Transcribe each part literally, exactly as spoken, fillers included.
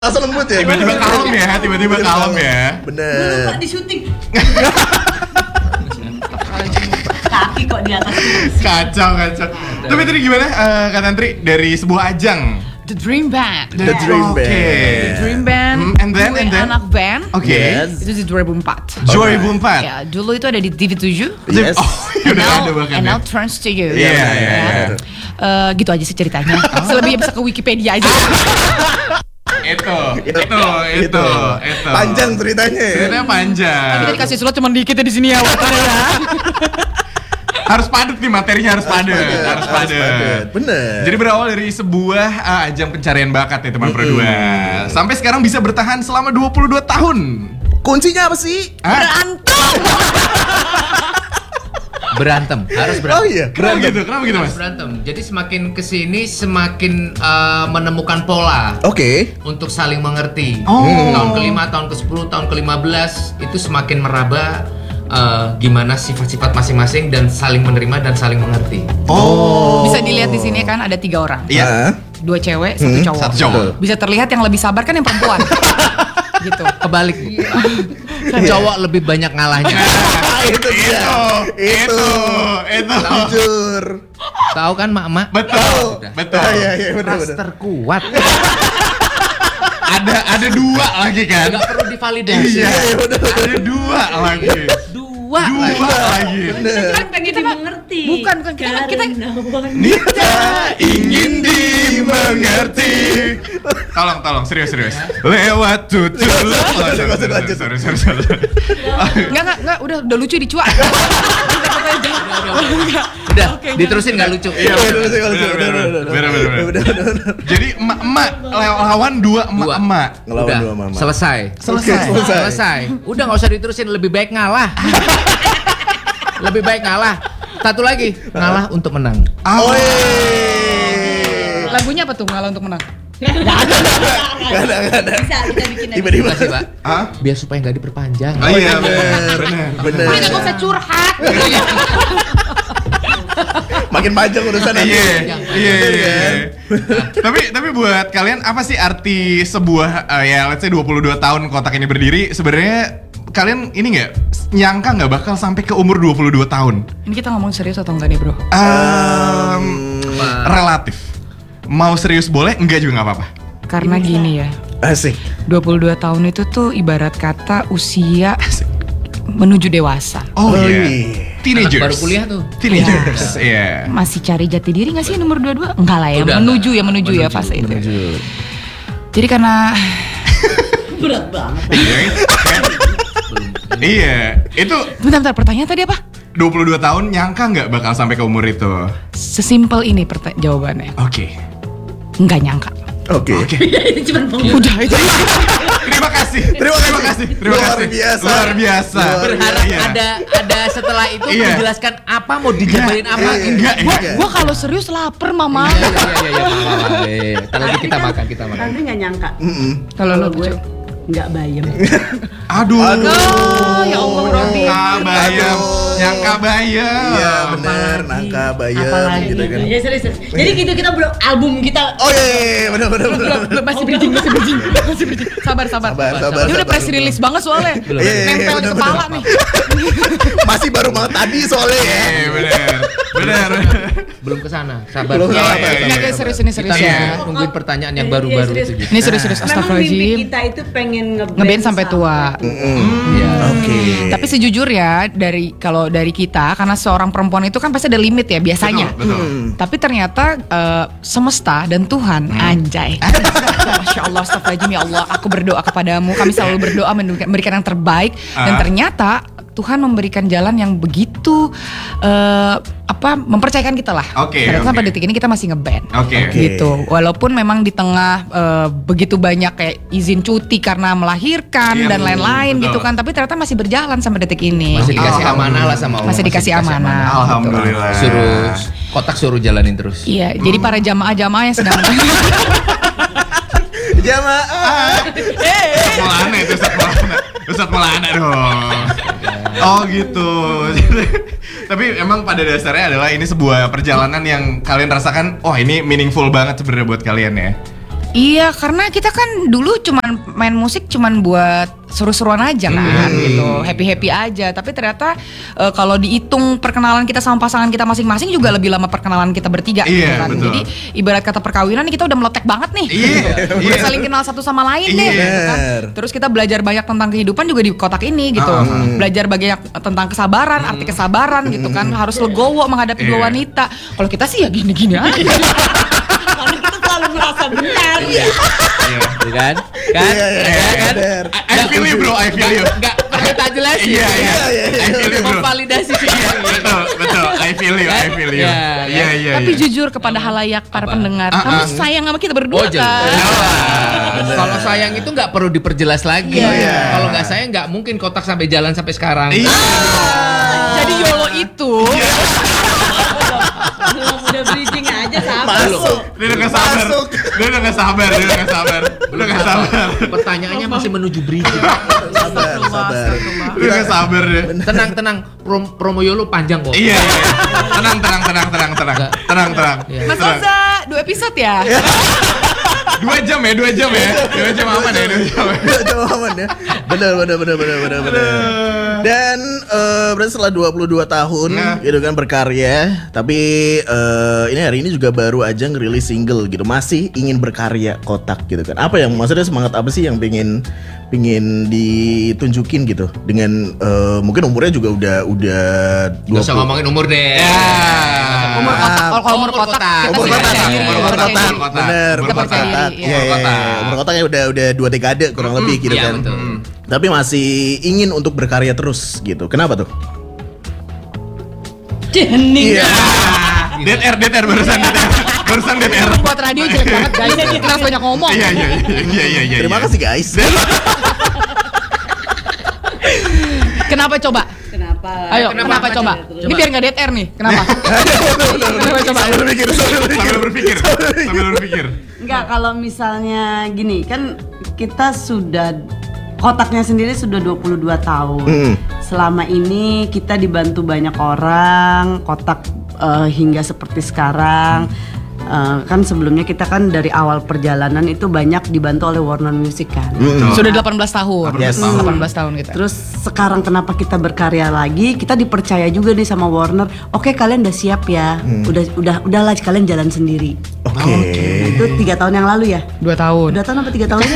Langsung lembut ya. Tiba-tiba kalem ya, tiba-tiba kalem ya. Bener. Dulu Pak di syuting. Kaki kok di atas. Kacau, kacau. Tapi tadi gimana uh, Kak Tantri dari sebuah ajang? The Dream Band. The Dream Band. Okay. The Dream Band. Hmm, and then, gue and then? anak band. Oke. Okay. Yes. Itu di dua ribu empat. dua ribu empat. Ya, dulu itu ada di T V tujuh. Yes. Oh, ya udah now, ada bahkan and ya. now turns to you. Iya, Ya. iya, iya. Eh, gitu aja sih ceritanya. Selebihnya bisa ke Wikipedia aja. Itu, itu, itu, itu. Panjang ceritanya ya. Ceritanya panjang. Kita dikasih slot cuma dikit ya di sini ya. Harus padat nih materinya, harus padat, harus padat. Bener. Jadi berawal dari sebuah uh, ajang pencarian bakat ya teman berdua. Sampai sekarang bisa bertahan selama dua puluh dua tahun. Kuncinya apa sih? Hah? Berantem, harus berantem. Oh iya, Kenapa berantem. gitu? Kenapa gitu, Mas? Berantem. Jadi semakin kesini semakin uh, menemukan pola Oke. untuk saling mengerti. Oh. Tahun kelima, tahun ke sepuluh, tahun ke lima belas itu semakin meraba uh, gimana sifat-sifat masing-masing dan saling menerima dan saling mengerti. Oh. Bisa dilihat di sini kan ada tiga orang. Iya. Dua cewek, satu Hmm, cowok. satu cowok. Bisa terlihat yang lebih sabar kan yang perempuan. Gitu. Kebalik. Cowok lebih banyak ngalahnya. Itu dia. Itu, itu. Jujur. Tahu kan mak-mak? Betul, Udah. betul. Ah, iya, iya, bener, Ras bener. terkuat. Ada ada dua lagi kan? Gak perlu divalidasi. Iya, Iya, bener, bener. ada dua lagi. Dua. Dua lagi. Kan pengen dimengerti. Bukan, bukan. Kita kan- kita- Karena wanita. Nita ingin dimengerti. Tolong, tolong, serius, serius. Lewat tutur. Oh, sorry, Lanjut, sorry, lanjut. sorry, sorry, sorry, sorry. Enggak, enggak, enggak, udah udah lucu dicuak. Udah, diterusin gak lucu. Iya, Bener, bener, bener, bener, bener, bener, bener, bener, bener, bener. Bener, bener, bener. Jadi emak-emak lawan dua emak-emak. Ngelawan Udah, dua mama. selesai. Selesai. Selesai. Selesai. Selesai. Udah nggak usah diterusin, lebih baik ngalah. Lebih baik ngalah. Satu lagi, ngalah untuk menang. Ah, Oi. Lagunya apa tuh ngalah untuk menang? Gak ada, gak ada. Bisa kita bikin aja. Tiba-tiba. Makasih, Pak. ah? Biar supaya nggak diperpanjang. Oh iya, bener, Bener. bener. Bener. Udah gak usah curhat. Makin panjang urusan nanti. Iya, iya, iya. kan? Tapi tapi buat kalian apa sih arti sebuah uh, ya let's say dua puluh dua tahun kotak ini berdiri? Sebenarnya kalian ini nggak nyangka nggak bakal sampai ke umur dua puluh dua tahun? Ini kita ngomong serius atau enggak nih, Bro? Um, relatif. Mau serius boleh, enggak juga nggak apa-apa. Karena gini ya. Asik. dua puluh dua tahun itu tuh ibarat kata usia menuju dewasa. Oh Oh, iya. iya. Teenagers. Anak baru kuliah tuh. Teenagers. Iya. Masih cari jati diri gak sih nomor dua puluh dua? Enggak lah ya, Udah, menuju enggak. ya, menuju, ya Menuju, fase itu. Menuju. Jadi karena Berat banget. Iya. Iya. Itu bentar, bentar, pertanyaan tadi apa? dua puluh dua tahun nyangka nggak bakal sampai ke umur itu? Sesimpel ini perta- jawabannya. Oke. Enggak nyangka. Oke. Ini cuma mau. Udah itu. Terima kasih. Terima kasih. Terima Luar kasih. biasa. Luar biasa. Luar Berharap Iya. ada ada setelah itu Iya. menjelaskan apa mau dijabarin apa. Iya, iya, Enggak, iya. enggak. Gua kalau serius lapar, Mama. Iya iya iya iya. iya. Ntar lagi kita makan kita makan. Tantri nggak nyangka. Mm-mm. Kalau lu gue nggak bayam. Aduh. Oh, ya Allah, Robi. Nyangka bayam. Aduh. Nyangka bayam. Iya bener, nangka bayam Apalagi gitu kan. Ya serius. serius. Jadi gitu kita belum album kita. Oh iya, iya, iya, bener, bener, bener. Belum, belum, masih bridging, masih bridging, masih bridging. Sabar, sabar. Sabar, sabar, Dia udah sabar, press sabar. release banget soalnya. Iya, iya, iya, Nempel di bener, kepala bener. nih. Masih baru banget tadi soalnya ya. Eh, bener. Bener. Belum kesana. Sabar. Belum Iya, kesana, iya, sabar, iya. Enggak, guys, serius ini serius Kita ya. nunggu- nungguin pertanyaan yang Iya, baru-baru serius. itu. Gitu. Ini serius-serius, Memang mimpi astagfirullahaladzim. kita itu pengen ngeband Ngeband sampai tua. Iya. Oke. Tapi sejujurnya dari kalau dari kita karena seorang perempuan itu kan pasti ada limit ya biasanya. Betul, betul. Hmm. Tapi ternyata eh, semesta dan Tuhan anjay. Masya Allah, astagfirullahaladzim ya Allah. Aku berdoa kepadamu. Kami selalu berdoa memberikan yang terbaik. Dan Ah. ternyata Tuhan memberikan jalan yang begitu eh, apa mempercayakan kita lah. Oke, Ternyata sampai oke. detik ini kita masih ngeband. Oke. Oke. Gitu. Walaupun memang di tengah eh, begitu banyak kayak izin cuti karena melahirkan Iya, dan betul, lain-lain betul. gitu kan. Tapi ternyata masih berjalan sampai detik ini. Masih dikasih Alhamdulillah. amanah lah sama Allah. Masih dikasih amanah. Alhamdulillah. Suruh kotak suruh jalanin terus. Iya, jadi para jamaah-jamaah yang sedang Jamaah. Ustadz Maulana itu Ustadz Maulana. Ustadz Maulana dong. Oh gitu. Tapi emang pada dasarnya adalah ini sebuah perjalanan yang kalian rasakan, oh ini meaningful banget sebenarnya buat kalian ya. Iya, karena kita kan dulu cuman main musik cuman buat seru-seruan aja kan, Hmm. gitu, happy-happy aja. Tapi ternyata uh, kalau dihitung perkenalan kita sama pasangan kita masing-masing juga lebih lama perkenalan kita bertiga, Iya, gitu kan. betul. Jadi ibarat kata perkawinan nih kita udah meletek banget nih, Iya, gitu. iya. Udah saling kenal satu sama lain deh, Iya. gitu kan. Terus kita belajar banyak tentang kehidupan juga di kotak ini, gitu. Ah. Belajar banyak tentang kesabaran, arti kesabaran, gitu kan. Harus legowo menghadapi dua Iya. wanita. Kalau kita sih ya gini-gini aja. Karena kita selalu merasa benar. Iya. Iya kan? Kan? Iya, iya, Iya kan? bener. I I feel you bro, I feel you. Enggak pakai tak jelasin. Iya, iya. I feel you bro. Memvalidasi sih. Iya, betul, betul. I feel you, I feel you. Iya, Iya, iya. Tapi iya. jujur kepada halayak para Apa? pendengar, Ah, kamu ah. sayang sama kita Oh berdua kan? jelas. Kalau sayang itu nggak perlu diperjelas lagi. Iya. Kalau nggak sayang nggak mungkin kotak sampai jalan sampai sekarang. Iya. Jadi YOLO itu Belum udah bridging aja sabar. Masuk. Dia udah gak sabar. Masuk. Dia udah gak sabar, dia udah gak sabar. Udah gak sabar. Pertanyaannya masih menuju bridging. Sabar, sabar. Udah gak sabar dia. Tenang tenang. Prom promo Yolo panjang kok. Iya, iya. Tenang, tenang, tenang, tenang, tenang. Tenang, tenang. Iya. Mas Tenang. Oza, dua episode ya? Dua jam ya, dua jam ya. Dua jam aman ya, dua jam ya. Coba aman ya. Benar, benar, benar, benar, benar, benar. Dan eh, berarti setelah dua puluh dua tahun Nah. gitu kan berkarya, tapi eh, ini hari ini juga baru aja ngerilis single gitu. Masih ingin berkarya kotak gitu kan. Apa yang maksudnya semangat apa sih yang pengen pengen ditunjukin gitu dengan eh, mungkin umurnya juga udah udah Nggak usah ngomongin umur deh. Ya. Umur kotak, kalau kalau umur Umur kotak, kotak. kita Umur sih kotak, percaya diri, umur percaya kotak, diri. kotak. bener, Umur umur kotak. kotak, Iya, iya, umur kotak. iya. Umur kotaknya udah udah dua dekade kurang lebih gitu Iya, kan. betul. Tapi masih ingin untuk berkarya terus gitu. Kenapa tuh? Jening. Iya. Dead air, dead air barusan dead air. Barusan dead air. Buat radio jelek banget guys, kita harus banyak ngomong. Iya, iya, iya, iya, iya, iya. Terima kasih guys. Kenapa coba? Kenapa? Ayo, Kenapa? kenapa, coba? Coba. Ini biar nggak dead air nih, kenapa? Kenapa coba? Sambil berpikir, sambil berpikir. Sambil berpikir, sambil berpikir. Enggak, kalau misalnya gini, kan kita sudah kotaknya sendiri sudah dua puluh dua tahun. Hmm. Selama ini kita dibantu banyak orang, kotak eh, hingga seperti sekarang. Eh, kan sebelumnya kita kan dari awal perjalanan itu banyak dibantu oleh Warner Music kan. Hmm. Sudah delapan belas tahun. Yes. delapan belas tahun kita. Terus sekarang kenapa kita berkarya lagi? Kita dipercaya juga nih sama Warner. Oke, kalian udah siap ya. Udah udah udahlah kalian jalan sendiri. Oke. Itu tiga tahun yang lalu ya. Dua tahun. Udah tahun apa tiga tahun?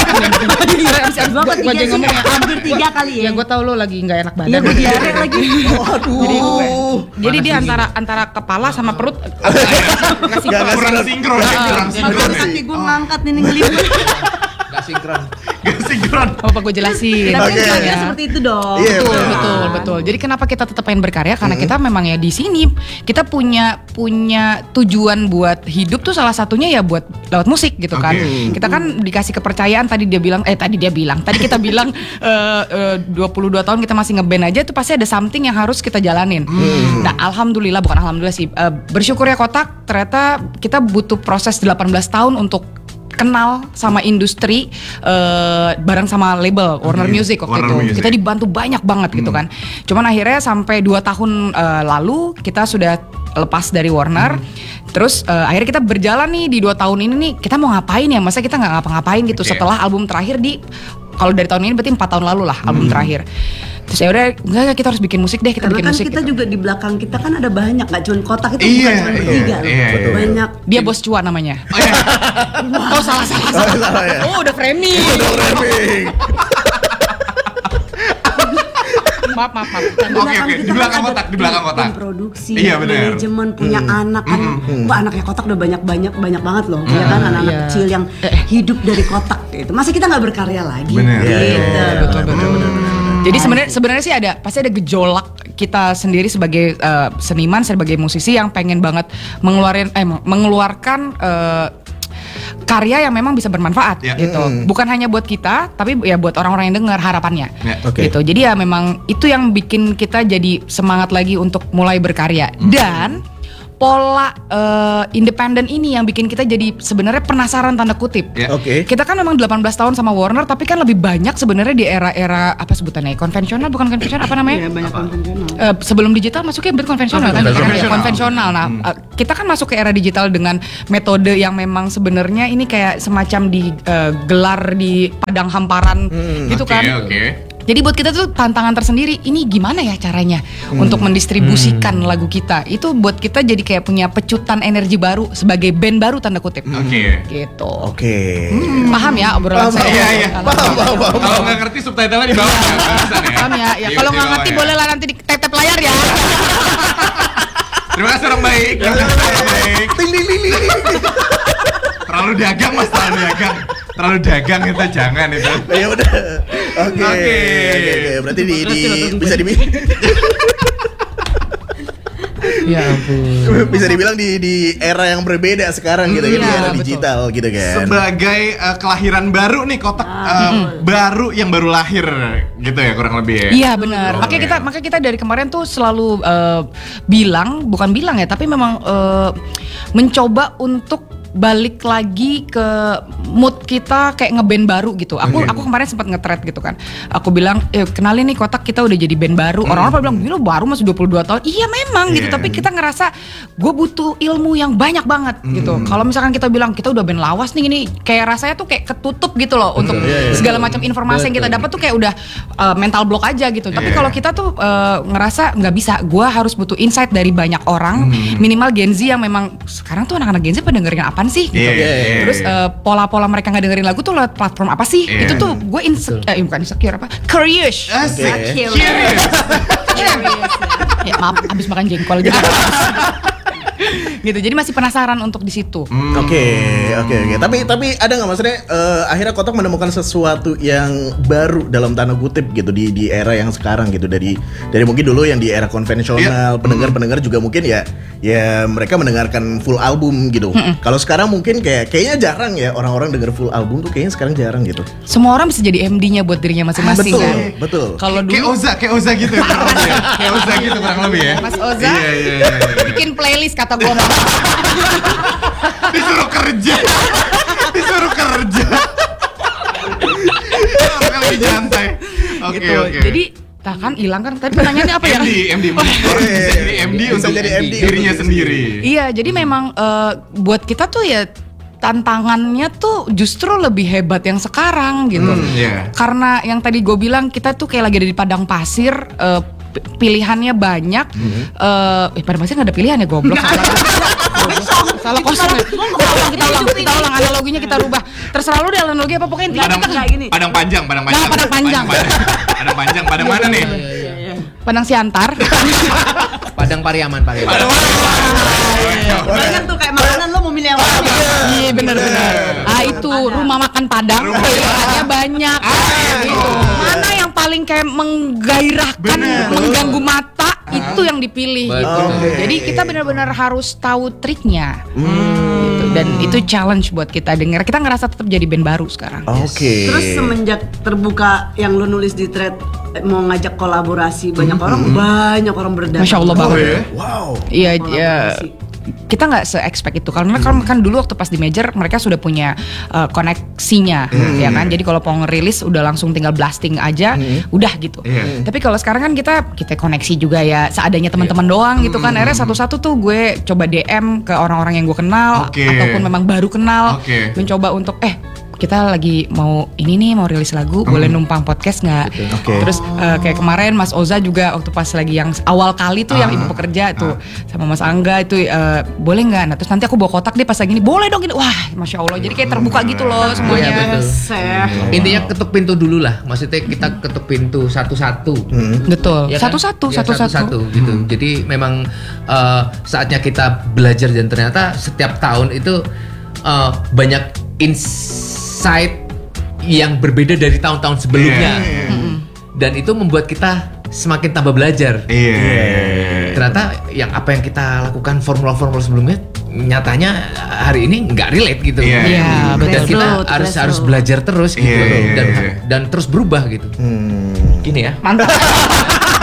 Dua apa Gua tiga aja sih? ngomong ya. Hampir tiga kali ya. Ya gue tau lo lagi nggak enak Iya, badan. gue diare lagi. Waduh. Jadi dia antara antara kepala sama perut ngasih Gak, gak Kurang sinkron ya, kurang sinkron ya. Nanti gue ngangkat nih ngeliput. Nggak sinkron. Gak sinkron. apa gue jelasin. Tapi Oke. kan Ya. seperti itu dong. Iya, Betul, benar. betul, betul. Jadi kenapa kita tetap pengen berkarya? Karena kita memang ya di sini kita punya punya tujuan buat hidup tuh salah satunya ya buat lewat musik gitu kan. Oke. Kita kan dikasih kepercayaan tadi dia bilang eh tadi dia bilang tadi kita bilang eh, eh, dua puluh dua tahun kita masih ngeband aja itu pasti ada something yang harus kita jalanin. Nah, alhamdulillah bukan alhamdulillah sih eh, bersyukur ya Kotak ternyata kita butuh proses delapan belas tahun untuk kenal sama industri eh, bareng sama label Warner Hmm, Music waktu Warner itu. Music. Kita dibantu banyak banget gitu kan. Cuman akhirnya sampai dua tahun eh, lalu kita sudah lepas dari Warner. Terus eh, akhirnya kita berjalan nih di dua tahun ini nih kita mau ngapain ya? Masa kita nggak ngapa-ngapain gitu Oke. setelah album terakhir di kalau dari tahun ini berarti empat tahun lalu lah album terakhir. Terus ya udah enggak enggak, kita harus bikin musik deh, kita Karena bikin kan musik. kita gitu. juga di belakang kita kan ada banyak, nggak cuma kotak itu Iya, bukan cuma iya, bertiga loh. iya, iya. Banyak. Dia bos cuan namanya. Oh iya. Oh salah salah Oh, salah. salah ya. Oh udah framing. Framing. Maaf maaf maaf. Oke, oke. Di belakang ada kotak, di belakang tim- kotak. tim produksi, Iya, benar. manajemen, punya anak kan. Wah, anaknya kotak udah banyak banyak banyak banget loh. Ya kan anak-anak Iya. kecil yang hidup dari kotak gitu. Masa kita nggak berkarya lagi? Benar. Iya, iya, Gitu. iya. Betul betul betul. Jadi sebenarnya sebenarnya sih ada pasti ada gejolak kita sendiri sebagai eh, seniman sebagai musisi yang pengen banget mengeluarin eh mengeluarkan eh, karya yang memang bisa bermanfaat Ya. gitu. Mm. Bukan hanya buat kita tapi ya buat orang-orang yang dengar harapannya. Ya. Oke. Gitu. Jadi ya memang itu yang bikin kita jadi semangat lagi untuk mulai berkarya. Dan pola uh, independen ini yang bikin kita jadi sebenarnya penasaran tanda kutip. Ya. Oke. Kita kan memang delapan belas tahun sama Warner, tapi kan lebih banyak sebenarnya di era-era apa sebutannya, konvensional bukan konvensional apa namanya? Iya, banyak konvensional. Uh, sebelum digital masuknya berarti konvensional kan? Konvensional. Ya, konvensional. Nah, Hmm. uh, kita kan masuk ke era digital dengan metode yang memang sebenarnya ini kayak semacam digelar di padang hamparan gitu Oke, kan. oke. Jadi buat kita tuh tantangan tersendiri. Ini gimana ya caranya untuk mendistribusikan lagu kita? Itu buat kita jadi kayak punya pecutan energi baru sebagai band baru tanda kutip. Oke. Gitu. Oke. Paham ya obrolan Paham, saya? Iya, iya. Kalau- Paham, paham, paham. Kalau nggak ngerti subtitlenya di bawah ya, barusan ya. Paham ya? Ya Di- kalau di nggak bawah ngerti ya. boleh lah nanti di tap-tap layar ya. Terima kasih orang baik. Terima kasih orang baik. Ting ting ting ting. Terlalu dagang mas, terlalu dagang. Terlalu dagang kita jangan itu. Ya udah. Oke. Oke. Oke, oke. Berarti di, di bisa dibilang Ya ampun. bisa dibilang di di era yang berbeda sekarang gitu kan, di Iya, era betul. digital gitu kan. Sebagai uh, kelahiran baru nih, kotak uh, baru yang baru lahir gitu ya kurang lebih ya. Iya benar. Oh, Makanya iya. kita makanya kita dari kemarin tuh selalu eh, bilang, bukan bilang ya, tapi memang eh, mencoba untuk balik lagi ke mood kita kayak ngeband baru gitu. Aku Oke. aku kemarin sempat nge-thread gitu kan. Aku bilang, eh, kenalin nih Kotak, kita udah jadi band baru. Orang-orang pada bilang, gila baru masih dua puluh dua tahun. Iya memang gitu, Iya. tapi kita ngerasa gue butuh ilmu yang banyak banget gitu. Kalau misalkan kita bilang kita udah band lawas nih gini, kayak rasanya tuh kayak ketutup gitu loh untuk Iya, iya. segala macam informasi yang kita dapat tuh kayak udah uh, mental block aja gitu. Tapi Iya. kalau kita tuh uh, ngerasa nggak bisa, gue harus butuh insight dari banyak orang, minimal Gen Z yang memang sekarang tuh anak-anak Gen Z pada dengerin apaan sih gitu. Iya, iya, iya. Terus uh, pola-pola mereka nggak dengerin lagu tuh lewat platform apa sih? Iya. Itu tuh gue insecure, eh, bukan insecure apa? Curious. Asik. Oke. Curious. Ya maaf, abis makan jengkol gitu. gitu. Jadi masih penasaran untuk di situ. Oke, oke, oke. Tapi tapi ada nggak maksudnya eh, akhirnya Kotak menemukan sesuatu yang baru dalam tanda kutip gitu di di era yang sekarang gitu, dari dari mungkin dulu yang di era konvensional, Iya. pendengar-pendengar juga mungkin ya ya mereka mendengarkan full album gitu. Kalau sekarang mungkin kayak kayaknya jarang ya orang-orang denger full album tuh, kayaknya sekarang jarang gitu. Semua orang bisa jadi M D-nya buat dirinya masing-masing Betul, kan. betul. Kalau Kayak dulu Oza, kayak Oza gitu ya kurang lebih ya. Kayak Oza gitu kurang lebih ya. Mas Oza Iya, iya, iya, iya. bikin playlist kata gue. Disuruh kerja. Disuruh kerja. Sampai lagi nyantai. Oke, gitu. oke. Jadi tak kan hilang kan tadi pertanyaannya apa ya? M D, M D. Bisa jadi M D Bisa untuk jadi M D dirinya untuk sendiri. Iya, jadi memang eh, buat kita tuh ya tantangannya tuh justru lebih hebat yang sekarang gitu. Hmm, iya. Karena yang tadi gue bilang kita tuh kayak lagi ada di padang pasir, eh, p- pilihannya banyak. Eh, eh padang pasir nggak ada pilihan ya, goblok. Salah, salah kosong ya. Kita ulang, kita ulang, kita ulang analoginya kita rubah. Terserah lu deh analogi apa pokoknya intinya Padang, kita kayak gini. padang panjang, padang panjang. Nah, padang panjang. Padang, padang panjang, padang mana nih? Padang Siantar. Padang Pariaman, Pariaman. Padang Banyak tuh kayak makanan lo mau milih yang mana? Iya benar-benar. Ah itu rumah makan Padang, pilihannya banyak. Gitu. Mana yang paling kayak menggairahkan, Bener. mengganggu mata, itu yang dipilih. Betul. Gitu. Oke. Jadi kita benar-benar harus tahu triknya. Gitu. Dan itu challenge buat kita denger. Kita ngerasa tetap jadi band baru sekarang. Oke. Terus semenjak terbuka yang lo nulis di thread eh, mau ngajak kolaborasi banyak orang, banyak orang berdatang. Masya Allah banget. ya? Wow. Iya, iya. Kolaborasi. Kita nggak se-expect itu karena kan, kan dulu waktu pas di major mereka sudah punya uh, koneksinya, ya kan. Jadi kalau mau ngerilis udah langsung tinggal blasting aja, udah gitu. Iya. Tapi kalau sekarang kan kita kita koneksi juga ya seadanya teman-teman doang gitu kan. Akhirnya satu-satu tuh gue coba D M ke orang-orang yang gue kenal Oke. ataupun memang baru kenal, Oke. mencoba untuk eh kita lagi mau ini nih mau rilis lagu, boleh numpang podcast nggak? Oke. Terus uh, kayak kemarin Mas Oza juga waktu pas lagi yang awal kali tuh yang Ah. ibu pekerja tuh sama Mas Angga itu uh, boleh nggak? Nah terus nanti aku bawa kotak deh pas lagi ini boleh dong ini. Wah Masya Allah jadi kayak terbuka gitu loh semuanya. Iya, betul. Seh. Intinya ketuk pintu dulu lah. Maksudnya kita ketuk pintu satu-satu. Betul. Ya kan? Satu-satu, Ya, satu-satu. satu-satu gitu. Jadi memang eh, saatnya kita belajar dan ternyata setiap tahun itu eh, banyak insight yang berbeda dari tahun-tahun sebelumnya. Iya, iya, iya. Dan itu membuat kita semakin tambah belajar. Iya. Ternyata yang apa yang kita lakukan formula-formula sebelumnya nyatanya hari ini nggak relate gitu. Iya, iya, Dan betul. kita Grassroots, harus grassroots. harus belajar terus gitu Iya, iya, dan iya. dan terus berubah gitu. Hmm. Gini ya. Mantap.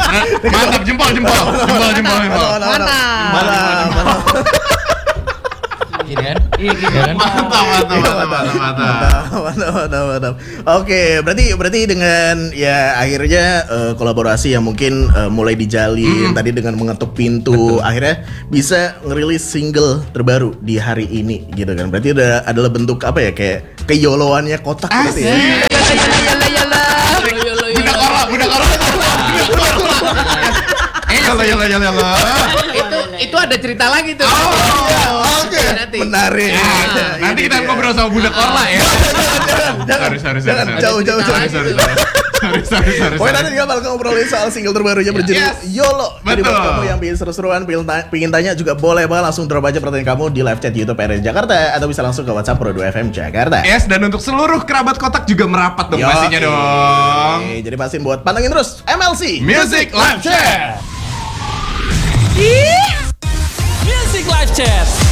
Mantap, jempol, jempol, jempol, jempol, jempol. Mantap. Mantap. Mantap. Gini kan? Iya gini kan? Mantap, mantap, mantap, mantap, mantap. Mantap, mantap, mantap, mantap. Oke, berarti berarti dengan ya akhirnya eh, kolaborasi yang mungkin eh, mulai dijalin tadi dengan mengetuk pintu, akhirnya bisa ngerilis single terbaru di hari ini gitu kan. Berarti udah adalah bentuk apa ya kayak keyoloannya Kotak berarti ya. Budak orang, budak orang. Eh, yalla, yalla, yalla, yalla. Itu itu ada cerita lagi tuh. Oh, Oke, Nanti. menarik. Nah, nanti kita Ini dia. ngobrol sama budak Orla ya. Jangan, Sorry, sorry, jangan, sorry. jauh, jauh, jauh. Sorry, sorry, sorry. Sorry, sorry, sorry. Pokoknya sorry. nanti kita bakal ngobrolin soal single terbarunya berjudul Yes. YOLO. Jadi buat Betul. kamu yang pengen seru-seruan, pengen, ta- pengen tanya juga boleh banget langsung drop aja pertanyaan kamu di live chat YouTube R R Jakarta atau bisa langsung ke WhatsApp Pro dua F M Jakarta. Yes, dan untuk seluruh kerabat Kotak juga merapat dong Yo, pastinya dong. Oke, jadi pastiin buat pantengin terus M L C Music Live Chat. Music Live Chat.